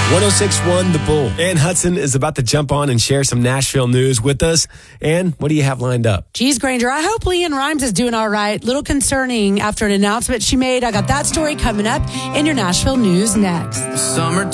106.1 The Bull. Ann Hudson is about to jump on and share some Nashville news with us. Ann, what do you have lined up? Geez, Granger, I hope Leanne Rimes is doing all right. Little concerning after an announcement she made. I got that story coming up in your Nashville news next. Summertime.